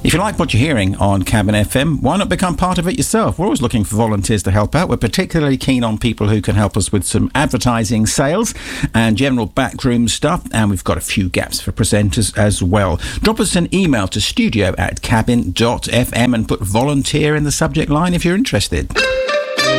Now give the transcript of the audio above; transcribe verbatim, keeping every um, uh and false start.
If you like what you're hearing on Cabin F M, why not become part of it yourself? We're always looking for volunteers to help out. We're particularly keen on people who can help us with some advertising, sales and general backroom stuff, and we've got a few gaps for presenters as well. Drop us an email to studio at cabin dot f m and put volunteer in the subject line if you're interested.